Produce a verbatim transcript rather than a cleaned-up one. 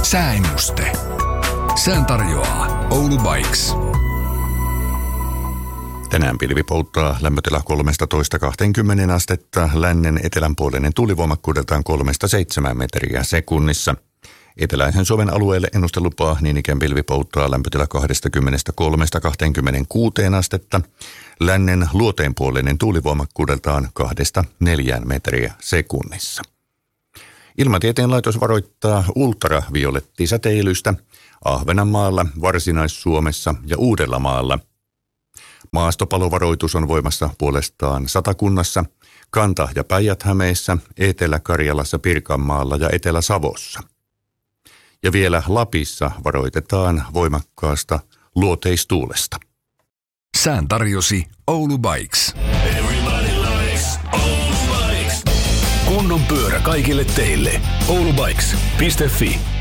Sääennuste. Sään tarjoaa Oulu Bikes. Tänään pilvi polttaa lämpötila kolmetoista kaksikymmentä astetta, lännen etelänpuolinen tuulivoimakkuudeltaan kolmesta seitsemään metriä sekunnissa. Eteläisen Suomen alueelle ennustelupaa niin ikään pilvi polttaa lämpötila kaksikymmentäkolme kaksikymmentäkuusi astetta, lännen luoteenpuolinen tuulivoimakkuudeltaan kahdesta neljään metriä sekunnissa. Ilmatieteen laitos varoittaa ultraviolettisäteilystä Ahvenanmaalla, Varsinais-Suomessa ja Uudellamaalla. Maastopalovaroitus on voimassa puolestaan Satakunnassa, Kanta- ja Päijät-Hämeessä, Etelä-Karjalassa, Pirkanmaalla ja Etelä-Savossa. Ja vielä Lapissa varoitetaan voimakkaasta luoteistuulesta. Sään tarjosi Oulu Bikes. Kunnon pyörä kaikille teille. oulubikes piste fi